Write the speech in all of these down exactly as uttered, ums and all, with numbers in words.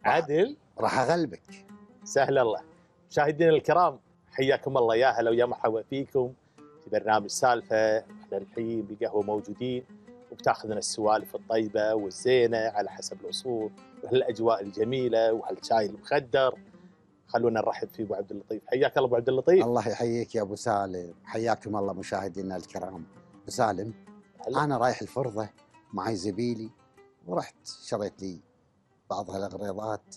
عادل راح اغلبك. سهل الله. مشاهدينا الكرام حياكم الله، يا هلا ويا مرحبا فيكم في برنامج سالفه. احنا الحين بالقهوه موجودين وبتاخذنا السوالف الطيبه والزينه على حسب الاصول وهالاجواء الجميله وهالشاي المخدر. خلونا نرحب فيه ابو عبد اللطيف. حياك الله ابو عبد اللطيف. الله يحييك يا ابو سالم، حياكم الله مشاهدينا الكرام. ابو سالم هلا. انا رايح الفرضه معي زبيلي ورحت شريت لي بعض هالاغراضات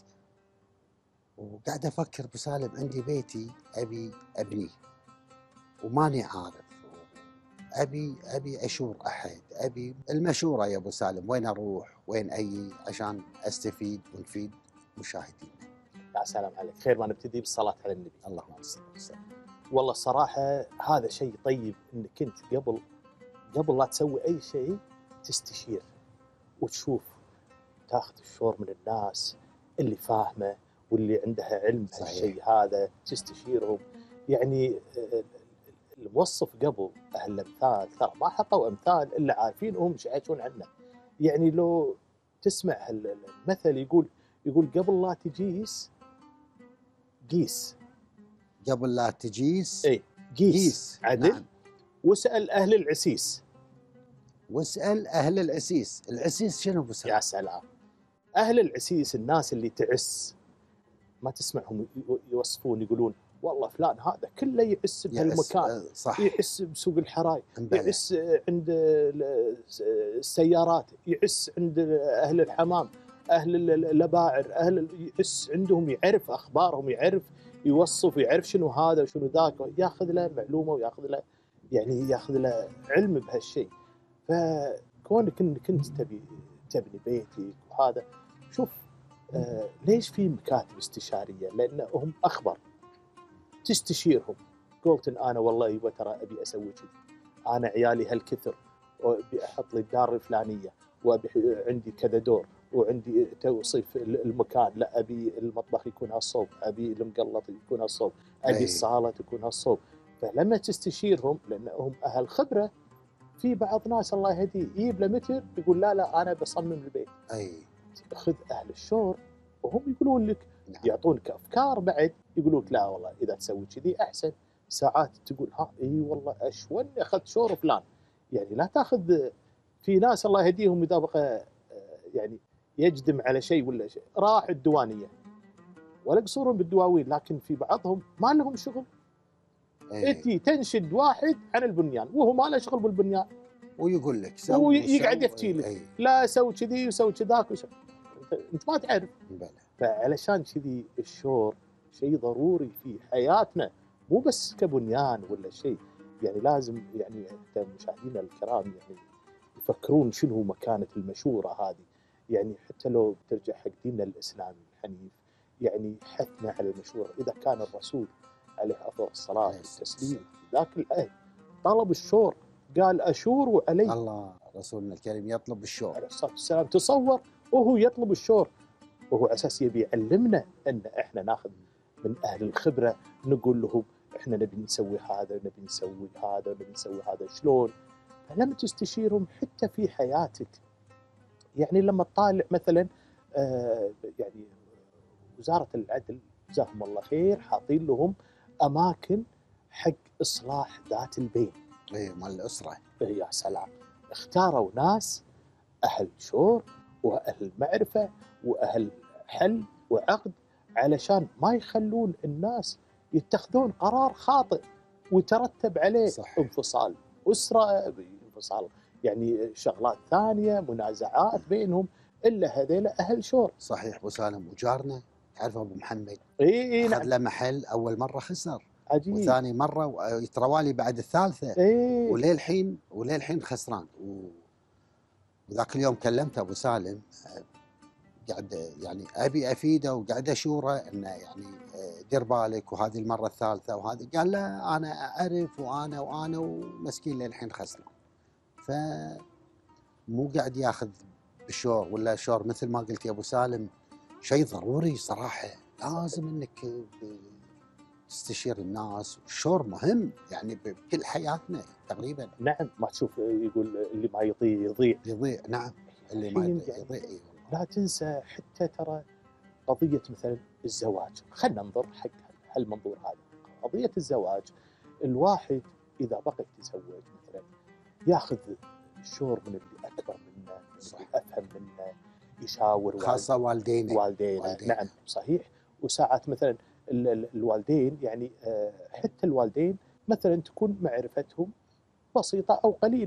وقاعد افكر ابو سالم عندي بيتي ابي ابنيه وماني عارف، ابي ابي اشور احد، ابي المشوره يا ابو سالم، وين اروح وين اجي عشان استفيد ونفيد مشاهدينا. يا سلام عليك. خير ما نبتدي بالصلاه على النبي. اللهم صل وسلم. والله الصراحه هذا شيء طيب انك انت قبل قبل لا تسوي اي شيء تستشير وتشوف، تاخذ الشور من الناس اللي فاهمه واللي عندها علم بهالشيء هذا، تستشيرهم. يعني الموصف قبل اهل الامثال ترى ما حطوا امثال الا عارفين هم ايش يحكون عنه. يعني لو تسمع المثل يقول يقول قبل لا تجيس قيس. قبل لا تجيس اي قيس, قيس. عدل. نعم. واسال اهل العسيس. واسال اهل العسيس. العسيس شنو ابو سالم؟ يا سلام. اهل العسيس الناس اللي تعس، ما تسمعهم يوصفون يقولون والله فلان هذا كله يحس بهالمكان، صح. يحس بسوق الحراي، يحس عند السيارات، يحس عند اهل الحمام، اهل الاباعر، اهل يحس عندهم، يعرف اخبارهم، يعرف يوصف، يعرف شنو هذا وشنو ذاك، ياخذ له معلومه وياخذ له يعني ياخذ له علم بهالشيء. فكونك انك انت تبي تبني بيتك وهذا، شوف آه ليش في مكاتب استشاريه؟ لانهم اخبر، تستشيرهم. قلت إن انا والله يبا ترى ابي اسوي كذي، انا عيالي هالكثر وابي احط لي الدار الفلانيه وابي عندي كذا دور وعندي توصيف المكان، لا ابي المطبخ يكون هالصوب، ابي المقلط يكون هالصوب، ابي الصاله تكون هالصوب. فلما تستشيرهم لانهم اهل خبره، في بعض ناس الله يهديه يجيب له متر يقول لا لا انا بصمم البيت. اي خذ اهل الشور وهم يقولون لك، نعم. يعطونك افكار بعد، يقولون لك لا والله اذا تسوي كذي احسن. ساعات تقول ها اي والله اشون اخذت شور فلان. يعني لا تاخذ، في ناس الله يهديهم اذا بقى يعني يجدم على شيء ولا شيء راح الديوانيه ولا قصورهم بالدواوين، لكن في بعضهم ما لهم شغل. انت تنشد واحد عن البنيان وهو ما له شغل بالبنيان ويقول لك سوي، ويقعد يفتي لك لا سوي كذي وسوي كذاك وش... انت ما تعرف. بلى. فعلشان كذي الشور شيء ضروري في حياتنا، مو بس كبنيان ولا شيء. يعني لازم يعني حتى مشاهدينا الكرام يعني يفكرون شنو مكانة المشورة هذه. يعني حتى لو ترجع حق ديننا الإسلامي الحنيف، يعني حثنا على المشورة. إذا كان الرسول عليه أفضل الصلاة والتسليم ذاك العهد طلب الشور، قال أشور علي. الله رسولنا الكريم يطلب الشور عليه الصلاة والسلام. تصور وهو يطلب الشور وهو أساس يبي يعلمنا أن إحنا ناخذ من أهل الخبرة، نقول لهم إحنا نبي نسوي هذا نبي نسوي هذا نبي نسوي هذا شلون. فلما تستشيرهم حتى في حياتك، يعني لما تطالع مثلا آه يعني وزارة العدل جزاهم الله خير حاطين لهم أماكن حق إصلاح ذات البين. اي مال الأسرة. يا سلام. اختاروا ناس أهل شور وأهل معرفة وأهل حل وعقد علشان ما يخلون الناس يتخذون قرار خاطئ ويترتب عليه صح. انفصال أسرة، انفصال يعني شغلات ثانية، منازعات بينهم، إلا هذيلا أهل شور. صحيح أبو سالم. وجارنا تعرف أبو محمد إيه أخذ نعم. له محل أول مرة خسر، عجيب. وثاني مرة يتروالي بعد الثالثة. إيه. وللحين وللحين خسران. و... وذاك اليوم كلمته أبو سالم، قاعد يعني ابي افيده وقاعد اشوره انه يعني دير بالك وهذه المره الثالثه وهذه. قال لا انا اعرف وانا وانا ومسكين للحين خسران. ف مو قاعد ياخذ بالشور ولا شور مثل ما قلت يا ابو سالم، شيء ضروري صراحه. لازم انك تستشير الناس. الشور مهم يعني بكل حياتنا تقريبا. نعم. ما تشوف يقول اللي ما يطيع يضيع يضيع. نعم اللي ما يضيع يضيع. لا تنسى حتى ترى قضيه مثلا الزواج، خلينا ننظر حق هالمنظور هذا. قضيه الزواج، الواحد اذا بغى يتزوج مثلا ياخذ الشور من اللي اكبر منه، من اللي افهم منه، يشاور خاصه والدينه والدينه. والدينه. نعم صحيح. وساعات مثلا ال- ال- الوالدين يعني آه، حتى الوالدين مثلا تكون معرفتهم بسيطه او قليله.